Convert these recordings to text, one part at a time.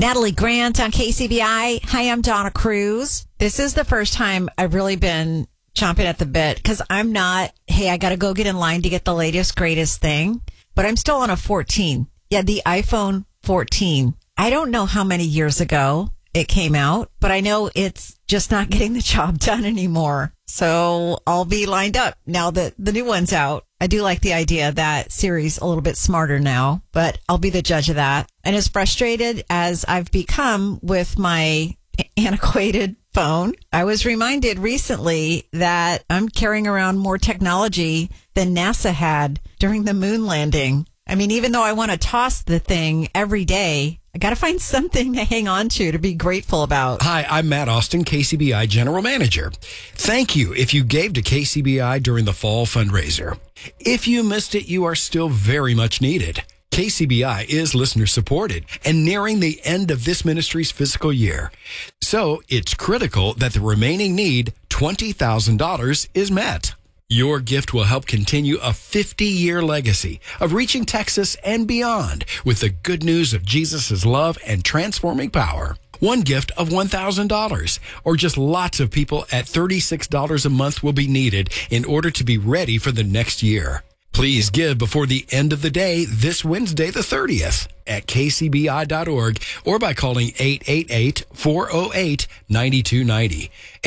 Natalie Grant on KCBI. Hi, I'm Donna Cruz. This is the first time I've really been chomping at the bit because I'm not, hey, I got to go get in line to get the latest, greatest thing. But I'm still on a 14. Yeah, the iPhone 14. I don't know how many years ago it came out, but I know it's just not getting the job done anymore. So I'll be lined up now that the new one's out. I do like the idea that Siri's a little bit smarter now, but I'll be the judge of that. And as frustrated as I've become with my antiquated phone, I was reminded recently that I'm carrying around more technology than NASA had during the moon landing. I mean, even though I want to toss the thing every day, I got to find something to hang on to be grateful about. Hi, I'm Matt Austin, KCBI General Manager. Thank you if you gave to KCBI during the fall fundraiser. If you missed it, you are still very much needed. KCBI is listener supported and nearing the end of this ministry's fiscal year. So it's critical that the remaining need, $20,000, is met. Your gift will help continue a 50-year legacy of reaching Texas and beyond with the good news of Jesus' love and transforming power. One gift of $1,000 or just lots of people at $36 a month will be needed in order to be ready for the next year. Please give before the end of the day this Wednesday, the 30th at kcbi.org or by calling 888-408-9290.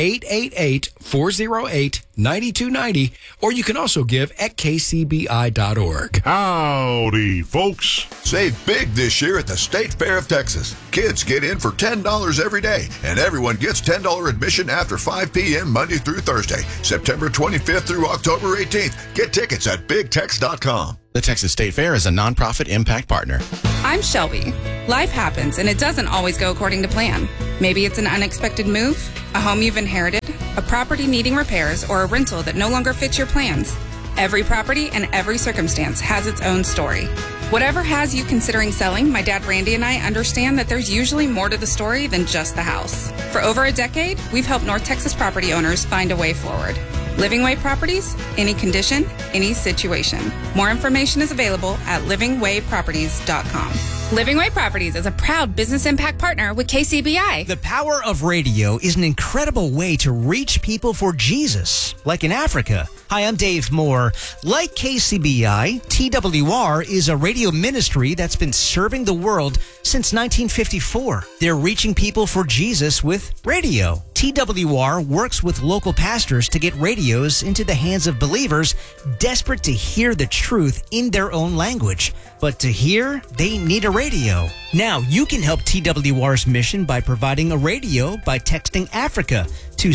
888-408-9290, or you can also give at kcbi.org. Howdy, folks. Save big this year at the State Fair of Texas. Kids get in for $10 every day, and everyone gets $10 admission after 5 p.m. Monday through Thursday, September 25th through October 18th. Get tickets at bigtex.com. The Texas State Fair is a nonprofit impact partner. I'm Shelby. Life happens, and it doesn't always go according to plan. Maybe it's an unexpected move, a home you've inherited, a property needing repairs, or a rental that no longer fits your plans. Every property and every circumstance has its own story. Whatever has you considering selling, my dad Randy and I understand that there's usually more to the story than just the house. For over a decade, we've helped North Texas property owners find a way forward. Living Way Properties, any condition, any situation. More information is available at livingwayproperties.com. Living Way Properties is a proud business impact partner with KCBI. The power of radio is an incredible way to reach people for Jesus, like in Africa. Hi, I'm Dave Moore. Like KCBI, TWR is a radio ministry that's been serving the world since 1954. They're reaching people for Jesus with radio. TWR works with local pastors to get radios into the hands of believers desperate to hear the truth in their own language. But to hear, they need a radio. Now, you can help TWR's mission by providing a radio by texting Africa to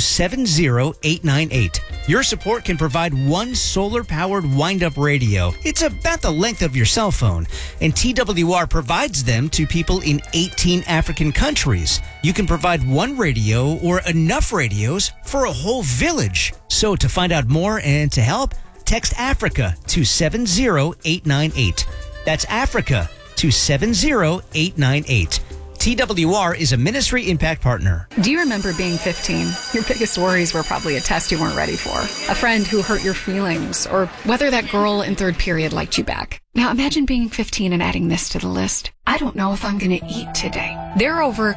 70898. Your support can provide one solar-powered wind-up radio. It's about the length of your cell phone, and TWR provides them to people in 18 African countries. You can provide one radio or enough radios for a whole village. So to find out more and to help, text Africa to 70898. That's Africa to 70898. TWR is a ministry impact partner. Do you remember being 15? Your biggest worries were probably a test you weren't ready for, a friend who hurt your feelings, or whether that girl in third period liked you back. Now imagine being 15 and adding this to the list. I don't know if I'm going to eat today. There are over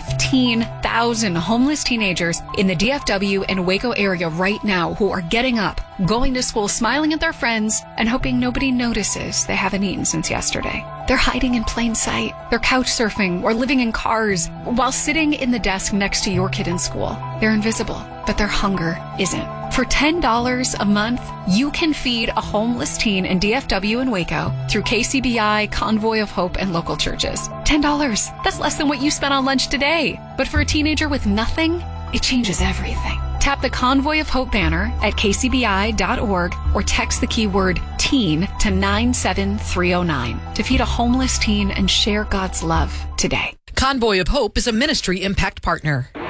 15,000 homeless teenagers in the DFW and Waco area right now who are getting up, going to school, smiling at their friends, and hoping nobody notices they haven't eaten since yesterday. They're hiding in plain sight. They're couch surfing or living in cars while sitting in the desk next to your kid in school. They're invisible, but their hunger isn't. For $10 a month, you can feed a homeless teen in DFW and Waco through KCBI, Convoy of Hope, and local churches. $10. That's less than what you spent on lunch today. But for a teenager with nothing, it changes everything. Tap the Convoy of Hope banner at kcbi.org or text the keyword teen to 97309 to feed a homeless teen and share God's love today. Convoy of Hope is a ministry impact partner.